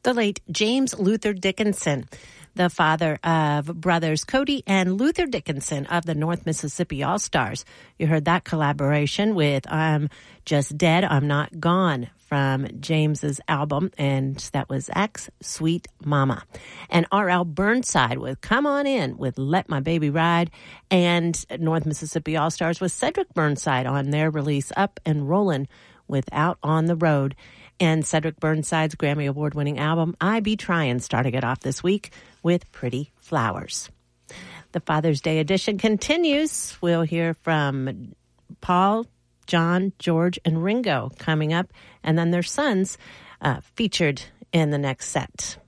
The late James Luther Dickinson, the father of brothers Cody and Luther Dickinson of the North Mississippi All-Stars. You heard that collaboration with I'm Just Dead, I'm Not Gone from James's album, and that was X Sweet Mama. And R.L. Burnside with Come On In with Let My Baby Ride, and North Mississippi All-Stars with Cedric Burnside on their release Up and Rollin' with Out on the Road. And Cedric Burnside's Grammy Award-winning album, I Be Tryin', starting it off this week with Pretty Flowers. The Father's Day edition continues. We'll hear from Paul, John, George, and Ringo coming up, and then their sons featured in the next set.